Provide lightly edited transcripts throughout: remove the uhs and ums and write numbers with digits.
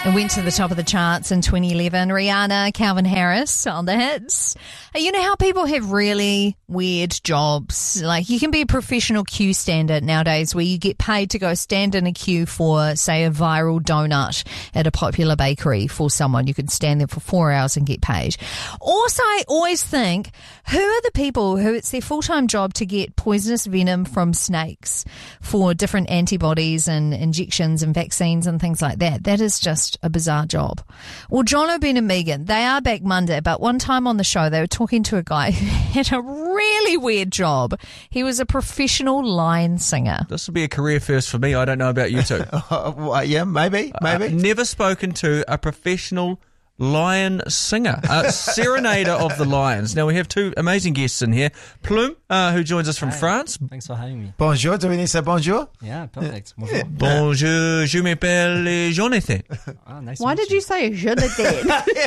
It went to the top of the charts in 2011. Rihanna, Calvin Harris on the hits. You know how people have really weird jobs? Like you can be a professional queue stander nowadays where you get paid to go stand in a queue for, say, a viral donut at a popular bakery for someone. You can stand there for 4 hours and get paid. Also, I always think, who are the people who it's their full-time job to get poisonous venom from snakes for different antibodies and injections and vaccines and things like that? That is just a bizarre job. Well, Jono, Ben and Megan, they are back Monday, but one time on the show they were talking to a guy who had a really weird job. He was a professional lion singer. This will be a career first for me. I don't know about you two. Yeah, maybe. I've never spoken to a professional lion singer, serenader of the lions. Now we have two amazing guests in here. Plume, who joins us from France. Thanks for having me. Bonjour, do we need to say bonjour? Yeah, perfect. Bonjour. Bonjour, je m'appelle Jonathan. Nice Why did you say je m'appelle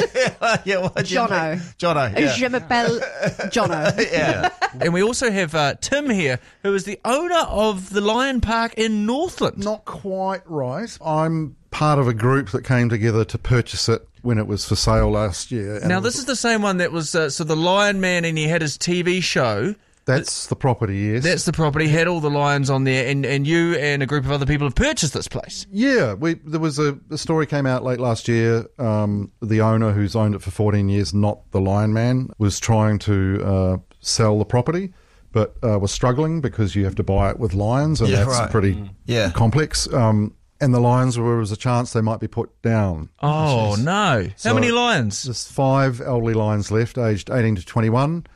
Jono. Jono? Yeah. Je m'appelle Jono. Yeah. And we also have Tim here, who is the owner of the Lion Park in Northland. Not quite right. I'm part of a group that came together to purchase it when it was for sale last year. And Now this is the same one that was, so the Lion Man, and he had his TV show. That's the property, yes. That's the property, had all the lions on there, and you and a group of other people have purchased this place. Yeah, there was a story came out late last year. The owner, who's owned it for 14 years, not the Lion Man, was trying to sell the property, but was struggling because you have to buy it with lions, and Yeah, that's right. pretty complex. And the lions, there was a chance they might be put down. Oh, no. How many lions? There's 5 elderly lions left, aged 18 to 21.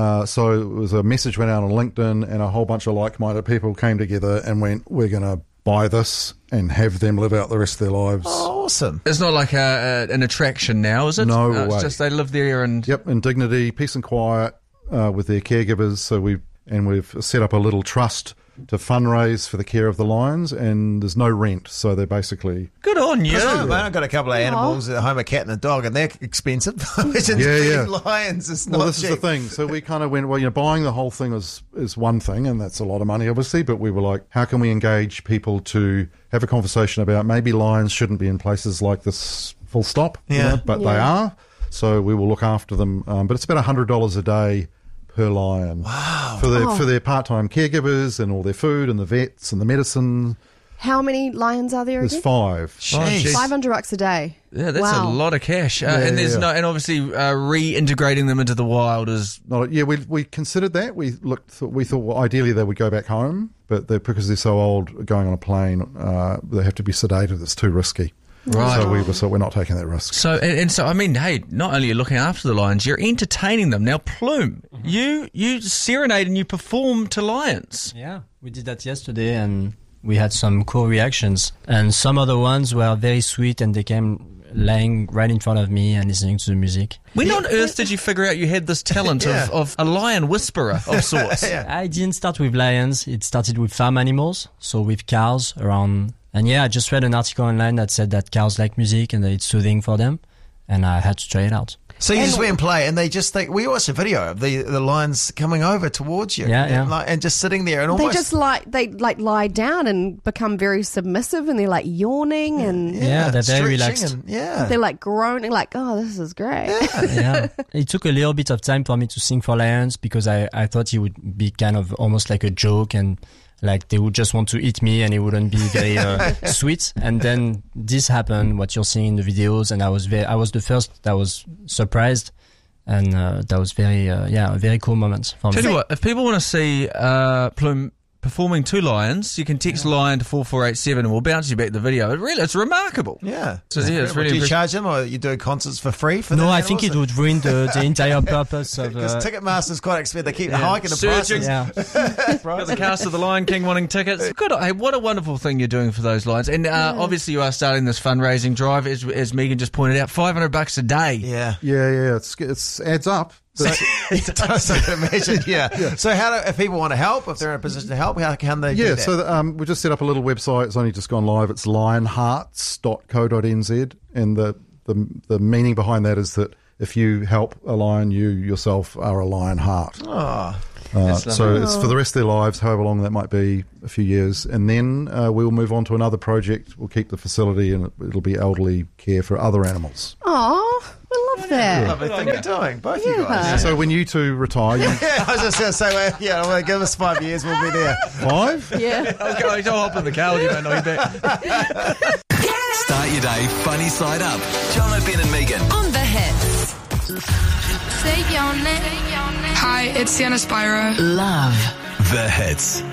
So it was a message went out on LinkedIn, and a whole bunch of like-minded people came together and went, we're going to buy this and have them live out the rest of their lives. Oh, awesome. It's not like an attraction now, is it? No It's way. just they live there and... Yep, in dignity, peace and quiet with their caregivers. So we've set up a little trust to fundraise for the care of the lions, and there's no rent, so they're basically... Good on you. Yeah, mate, I've got a couple of animals at home, a cat and a dog, and they're expensive. Yeah. Lions is Well, not this cheap. is the thing. So we kind of went, well, buying the whole thing is one thing, and that's a lot of money, obviously, but we were like, how can we engage people to have a conversation about maybe lions shouldn't be in places like this, full stop, but they are, so we will look after them. But it's about $100 a day per lion. Wow. For their part-time caregivers and all their food and the vets and the medicine. How many lions are there There's again? 5. Jeez. $500 a day. Yeah, that's Wow. a lot of cash. And there's yeah. no, and obviously reintegrating them into the wild is... We considered that. We thought well, ideally they would go back home, but because they're so old, going on a plane, they have to be sedated. It's too risky. Right. So we're not taking that risk. So, and so, I mean, hey, not only are you looking after the lions, you're entertaining them. Now, Plume, you serenade and you perform to lions. Yeah, we did that yesterday and we had some cool reactions. And some other ones were very sweet and they came laying right in front of me and listening to the music. When on earth did you figure out you had this talent of a lion whisperer of sorts? I didn't start with lions. It started with farm animals, so with cows around. And yeah, I just read an article online that said that cows like music and that it's soothing for them. And I had to try it out. So you just went and play, and they just think, we watched a video of the lions coming over towards you. Yeah. And just sitting there and They almost... just lie down and become very submissive, and they're like yawning and Yeah, they're very stretching relaxed. And, they're like groaning, like, oh, this is great. Yeah. It took a little bit of time for me to sing for lions because I thought it would be kind of almost like a joke and like they would just want to eat me and it wouldn't be very sweet. And then this happened, what you're seeing in the videos, and I was the first that was surprised. And that was a very cool moment for me. Tell you what, if people want to see Plume performing to lions, you can text lion to 4487 and we'll bounce you back the video. It's remarkable. Yeah. So, yeah, it's really Do you impressive. charge them, or you do concerts for free for No, them I think it would ruin the entire purpose of... Because Ticketmaster's quite expensive. They keep hiking the Surging. prices. yeah. Got the cast of the Lion King wanting tickets. Good. Hey, what a wonderful thing you're doing for those lions. And obviously you are starting this fundraising drive, as Megan just pointed out, $500 a day. Yeah. Yeah. It's adds up. It does, I can imagine, yeah. So if people want to help, if they're in a position to help, how can they do that? So we just set up a little website. It's only just gone live. It's lionhearts.co.nz, and the meaning behind that is that if you help a lion, you yourself are a lion heart. Oh, So it's for the rest of their lives, however long that might be, a few years. And then we'll move on to another project. We'll keep the facility and it'll be elderly care for other animals. Oh, I love that. Lovely thing you're doing, both you guys. So when you two retire, Yeah, I was just going to say, well, give us 5 years, we'll be there. 5? Yeah. I'll hop in the car with you, mate. I'll be back. Start your day funny side up. John O'Brien and Megan. On the hits. Hi, it's Sienna Spyro. Love the hits.